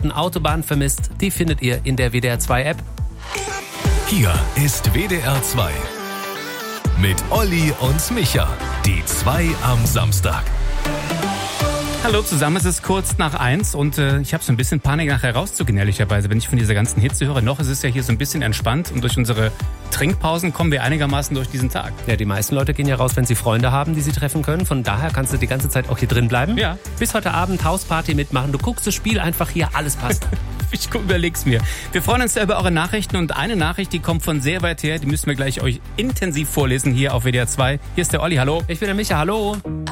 ausgebuchten Autobahnen vermisst, die findet ihr in der WDR 2 App. Hier ist WDR 2 mit Olli und Micha, die 2 am Samstag. Hallo zusammen, es ist kurz nach 1 und ich habe so ein bisschen Panik nachher rauszugehen, ehrlicherweise, wenn ich von dieser ganzen Hitze höre. Noch ist es ja hier so ein bisschen entspannt und durch unsere Trinkpausen kommen wir einigermaßen durch diesen Tag. Ja, die meisten Leute gehen ja raus, wenn sie Freunde haben, die sie treffen können. Von daher kannst du die ganze Zeit auch hier drin bleiben. Ja. Bis heute Abend Hausparty mitmachen. Du guckst das Spiel einfach hier, alles passt. Ich überleg's mir. Wir freuen uns sehr über eure Nachrichten und eine Nachricht, die kommt von sehr weit her, die müssen wir gleich euch intensiv vorlesen hier auf WDR 2. Hier ist der Olli, hallo. Ich bin der Micha, hallo.